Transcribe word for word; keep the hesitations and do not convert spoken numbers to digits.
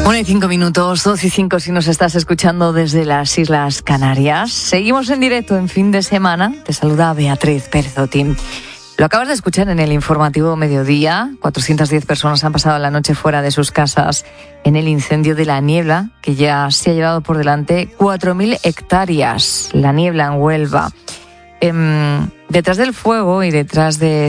Una y cinco minutos, dos y cinco si nos estás escuchando desde las Islas Canarias. Seguimos en directo en fin de semana. Te saluda Beatriz Pérez Otín. Lo acabas de escuchar en el informativo Mediodía. cuatrocientas diez personas han pasado la noche fuera de sus casas en el incendio de La Niebla, que ya se ha llevado por delante cuatro mil hectáreas. La Niebla en Huelva. Eh, detrás del fuego y detrás de